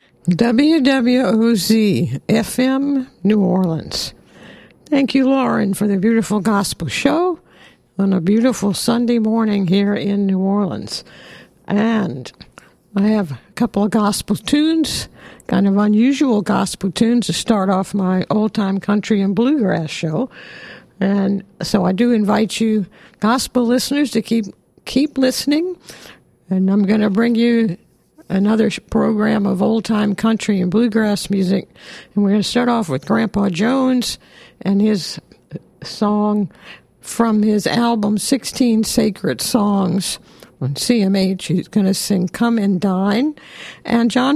WWOZ FM New Orleans. Thank you, Lauren, for the beautiful gospel show on a beautiful Sunday morning here in New Orleans. And I have a couple of gospel tunes, kind of unusual gospel tunes to start off my old-time country and bluegrass show. And so I do invite you, gospel listeners, to keep listening. And I'm going to bring you another program of old-time country and bluegrass music. And we're going to start off with Grandpa Jones and his song from his album 16 Sacred Songs on CMH. He's going to sing Come and Dine. And John